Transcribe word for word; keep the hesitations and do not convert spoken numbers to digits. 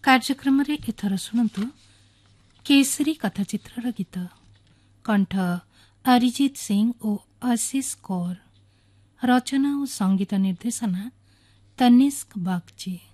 କାର୍ଯ୍ୟକ୍ରମ ଏଥର ଶୁଣନ୍ତୁ କେଶରୀ କଥାଚିତ୍ରର ଗୀତ। କଣ୍ଠ ଅରିଜିତ ସିଂ ଓ ଆଶିଷ କୌର। ରଚନା ଓ ସଙ୍ଗୀତ ନିର୍ଦ୍ଦେଶନା ତନିଷ୍କ ବାଗଚି।